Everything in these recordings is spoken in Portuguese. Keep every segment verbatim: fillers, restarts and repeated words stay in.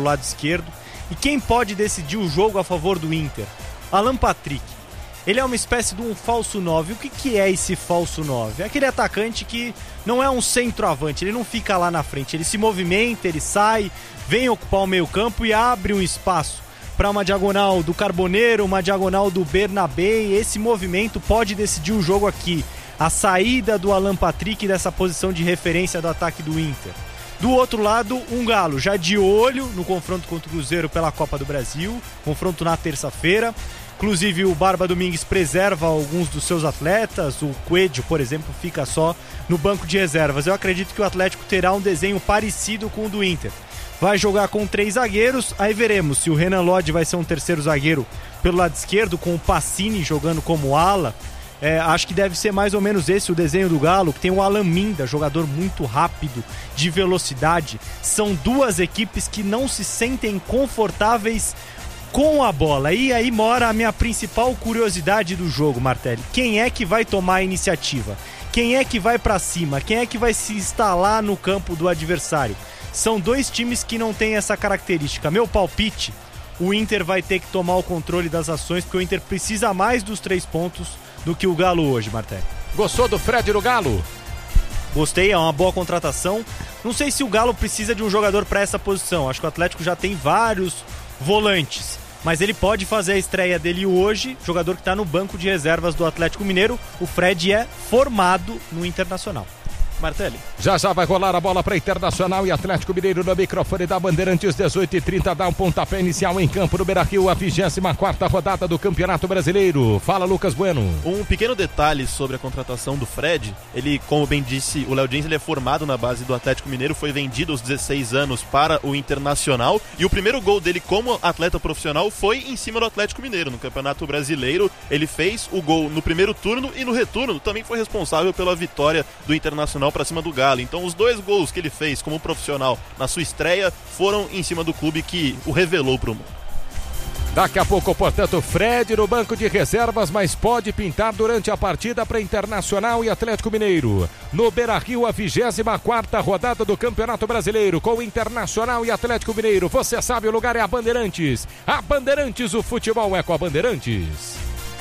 pelo lado esquerdo. E quem pode decidir o jogo a favor do Inter? Alan Patrick. Ele é uma espécie de um falso nove. O que, que é esse falso nove? É aquele atacante que não é um centroavante, ele não fica lá na frente, ele se movimenta, ele sai, vem ocupar o meio campo e abre um espaço para uma diagonal do Carboneiro, uma diagonal do Bernabé. Esse movimento pode decidir o jogo aqui. A saída do Alan Patrick dessa posição de referência do ataque do Inter. Do outro lado, um Galo já de olho no confronto contra o Cruzeiro pela Copa do Brasil, confronto na terça-feira. Inclusive o Barba Domingues preserva alguns dos seus atletas, o Coelho, por exemplo, fica só no banco de reservas. Eu acredito que o Atlético terá um desenho parecido com o do Inter. Vai jogar com três zagueiros, aí veremos se o Renan Lodge vai ser um terceiro zagueiro pelo lado esquerdo, com o Pacini jogando como ala. É, acho que deve ser mais ou menos esse o desenho do Galo, que tem o Alan Minda, jogador muito rápido, de velocidade. São duas equipes que não se sentem confortáveis com a bola. E aí mora a minha principal curiosidade do jogo, Martelli. Quem é que vai tomar a iniciativa? Quem é que vai pra cima? Quem é que vai se instalar no campo do adversário? São dois times que não têm essa característica. Meu palpite, o Inter vai ter que tomar o controle das ações, porque o Inter precisa mais dos três pontos do que o Galo hoje, Martelli. Gostou do Fred no Galo? Gostei, é uma boa contratação. Não sei se o Galo precisa de um jogador para essa posição. Acho que o Atlético já tem vários volantes, mas ele pode fazer a estreia dele hoje. Jogador que está no banco de reservas do Atlético Mineiro. O Fred é formado no Internacional. Martelli. Já já vai rolar a bola para Internacional e Atlético Mineiro no microfone da Bandeirantes. Dezoito e trinta, dá um pontapé inicial em campo no Beira-Rio, a vigésima quarta rodada do Campeonato Brasileiro. Fala, Lucas Bueno. Um pequeno detalhe sobre a contratação do Fred. Ele, como bem disse o Léo Diniz, ele é formado na base do Atlético Mineiro, foi vendido aos dezesseis anos para o Internacional, e o primeiro gol dele como atleta profissional foi em cima do Atlético Mineiro no Campeonato Brasileiro. Ele fez o gol no primeiro turno e no retorno também foi responsável pela vitória do Internacional para cima do Galo. Então os dois gols que ele fez como profissional na sua estreia foram em cima do clube que o revelou para o mundo. Daqui a pouco, portanto, Fred no banco de reservas, mas pode pintar durante a partida para Internacional e Atlético Mineiro. No Beira-Rio, a vigésima quarta rodada do Campeonato Brasileiro, com Internacional e Atlético Mineiro. Você sabe, o lugar é a Bandeirantes. A Bandeirantes, o futebol é com a Bandeirantes.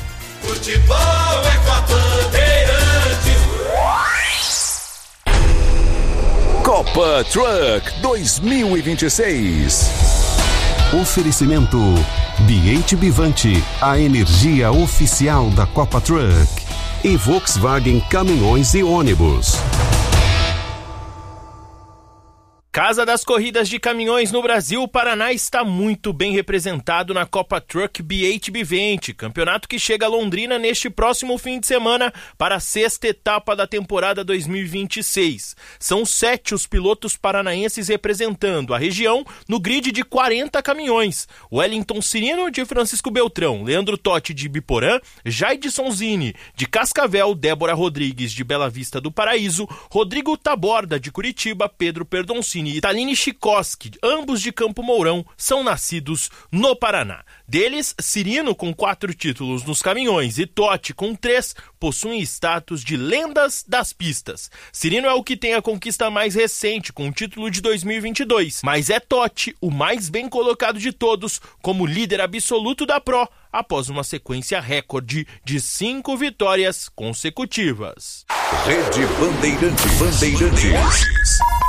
Futebol é com a Bandeirantes. Copa Truck dois mil e vinte e seis. Oferecimento B H Bivante, a energia oficial da Copa Truck. E Volkswagen Caminhões e Ônibus. Casa das Corridas de Caminhões no Brasil, o Paraná está muito bem representado na Copa Truck B H Bivante, campeonato que chega a Londrina neste próximo fim de semana para a sexta etapa da temporada dois mil e vinte e seis. São sete os pilotos paranaenses representando a região no grid de quarenta caminhões. Wellington Cirino, de Francisco Beltrão, Leandro Totti, de Biporã, Jaidson Zini, de Cascavel, Débora Rodrigues, de Bela Vista do Paraíso, Rodrigo Taborda, de Curitiba, Pedro Perdoncini e Taline Chikoski, ambos de Campo Mourão, são nascidos no Paraná. Deles, Cirino, com quatro títulos nos caminhões, e Totti, com três, possuem status de lendas das pistas. Cirino é o que tem a conquista mais recente, com o título de dois mil e vinte e dois, mas é Totti o mais bem colocado de todos, como líder absoluto da Pro, após uma sequência recorde de cinco vitórias consecutivas. Rede Bandeirantes. Bandeirantes.